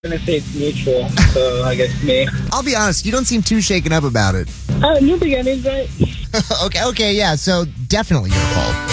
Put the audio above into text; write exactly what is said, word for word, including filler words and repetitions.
gonna say it's mutual, so I guess me. I'll be honest, you don't seem too shaken up about it. Uh, new beginnings, right? okay, okay, yeah, so definitely your fault.